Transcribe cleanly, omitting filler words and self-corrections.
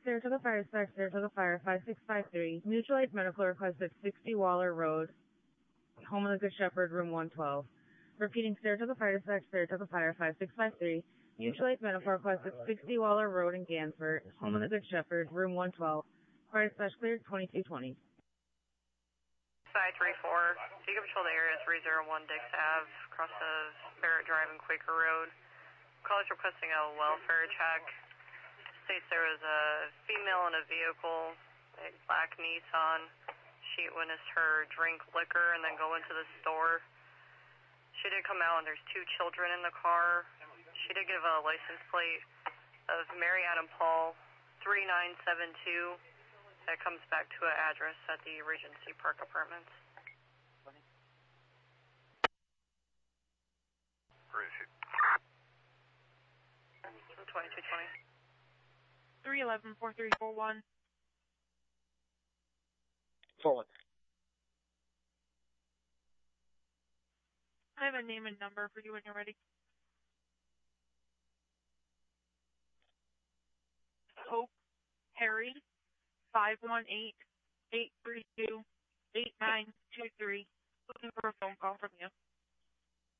Saratoga Fire Dispatch, Saratoga Fire 5653. Mutual aid medical request at 60 Waller Road, Home of the Good Shepherd, room 112. Repeating, Saratoga Fire Dispatch, Saratoga Fire 5653. Mutual aid medical request at 60 Waller Road in Gansford, Home of the Good Shepherd, room 112. Fire Dispatch cleared 2220. 534. Vehicle patrol to area 301 Dix Ave, across the Barrett Drive and Quaker Road. Callers requesting a welfare check. States there was a female in a vehicle, a black Nissan. She witnessed her drink liquor and then go into the store. She did come out and there's 2 children in the car. She did give a license plate of Mary Adam Paul 3972. That comes back to an address at the Regency Park Apartments. Where is she? 2220. 311-4341. Forward. I have a name and number for you when you're ready. Hope Harry 518-832-8923. Looking for a phone call from you.